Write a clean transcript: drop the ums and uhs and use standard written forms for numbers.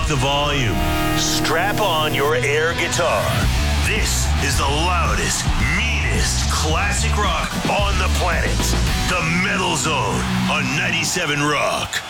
the volume. Strap on your air guitar. This is the loudest, meanest classic rock on the planet. The Metal Zone on 97 Rock.